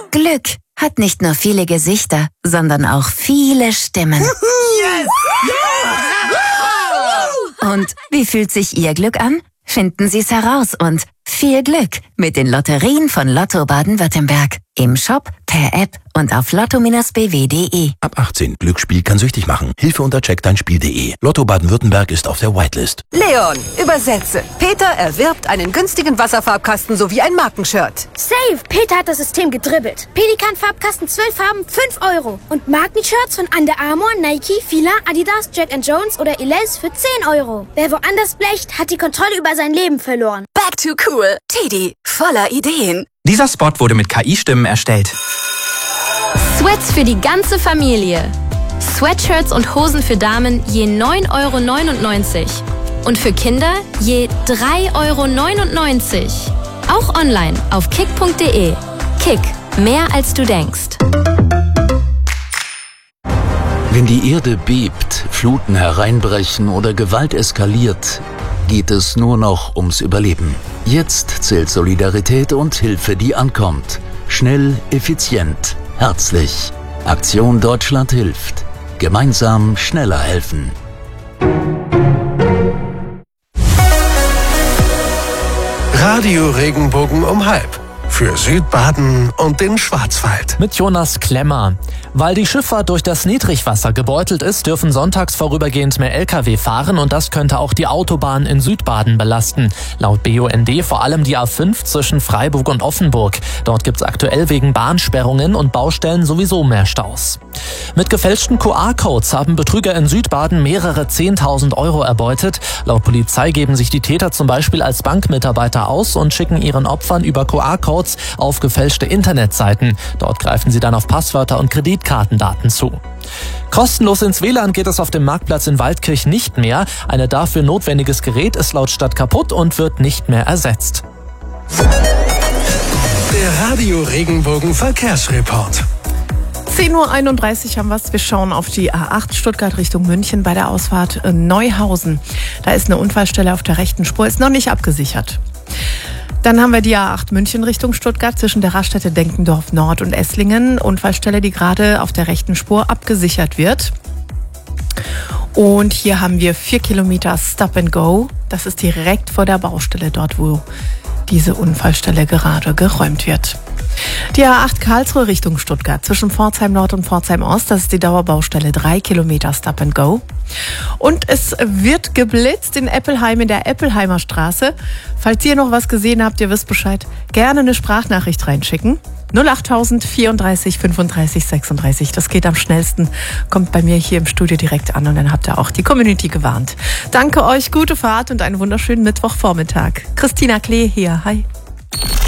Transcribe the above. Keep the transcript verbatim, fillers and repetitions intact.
Glück hat nicht nur viele Gesichter, sondern auch viele Stimmen. Yes! Und wie fühlt sich Ihr Glück an? Finden Sie es heraus und viel Glück mit den Lotterien von Lotto Baden-Württemberg. Im Shop, per App und auf lotto Bindestrich b w punkt de. Ab achtzehn. Glücksspiel kann süchtig machen. Hilfe unter check dein spiel punkt de. Lotto Baden-Württemberg ist auf der Whitelist. Leon, übersetze. Peter erwirbt einen günstigen Wasserfarbkasten sowie ein Markenshirt. Safe! Peter hat das System gedribbelt. Pelikan-Farbkasten zwölf Farben, fünf Euro. Und Markenshirts von Under Armour, Nike, Fila, Adidas, Jack and Jones oder Elias für zehn Euro. Wer woanders blecht, hat die Kontrolle über sein Leben verloren. Back to cool. Teddy, voller Ideen. Dieser Spot wurde mit K I-Stimmen erstellt. Sweats für die ganze Familie. Sweatshirts und Hosen für Damen je neun Euro neunundneunzig. Und für Kinder je drei Euro neunundneunzig. Auch online auf kick punkt de. Kick, mehr als du denkst. Wenn die Erde bebt, Fluten hereinbrechen oder Gewalt eskaliert, geht es nur noch ums Überleben. Jetzt zählt Solidarität und Hilfe, die ankommt. Schnell, effizient, herzlich. Aktion Deutschland hilft. Gemeinsam schneller helfen. Radio Regenbogen um halb. Für Südbaden und den Schwarzwald. Mit Jonas Klemmer. Weil die Schifffahrt durch das Niedrigwasser gebeutelt ist, dürfen sonntags vorübergehend mehr L K W fahren und das könnte auch die Autobahn in Südbaden belasten. Laut B U N D vor allem die A fünf zwischen Freiburg und Offenburg. Dort gibt's aktuell wegen Bahnsperrungen und Baustellen sowieso mehr Staus. Mit gefälschten Q R-Codes haben Betrüger in Südbaden mehrere zehntausend Euro erbeutet. Laut Polizei geben sich die Täter zum Beispiel als Bankmitarbeiter aus und schicken ihren Opfern über Q R-Codes auf gefälschte Internetseiten. Dort greifen sie dann auf Passwörter und Kreditkartendaten zu. Kostenlos ins W L A N geht es auf dem Marktplatz in Waldkirch nicht mehr. Ein dafür notwendiges Gerät ist laut Stadt kaputt und wird nicht mehr ersetzt. Der Radio Regenbogen Verkehrsreport. zehn Uhr einunddreißig haben wir es. Wir schauen auf die A acht Stuttgart Richtung München bei der Ausfahrt Neuhausen. Da ist eine Unfallstelle auf der rechten Spur, ist noch nicht abgesichert. Dann haben wir die A acht München Richtung Stuttgart zwischen der Raststätte Denkendorf Nord und Esslingen. Unfallstelle, die gerade auf der rechten Spur abgesichert wird. Und hier haben wir vier Kilometer Stop and Go. Das ist direkt vor der Baustelle, dort wo diese Unfallstelle gerade geräumt wird. Die A acht Karlsruhe Richtung Stuttgart zwischen Pforzheim Nord und Pforzheim Ost, das ist die Dauerbaustelle, drei Kilometer Stop and Go. Und es wird geblitzt in Eppelheim in der Eppelheimer Straße. Falls ihr noch was gesehen habt, ihr wisst Bescheid, gerne eine Sprachnachricht reinschicken. null achttausend vierunddreißig fünfunddreißig sechsunddreißig, das geht am schnellsten, kommt bei mir hier im Studio direkt an und dann habt ihr auch die Community gewarnt. Danke euch, gute Fahrt und einen wunderschönen Mittwochvormittag. Christina Klee hier, hi.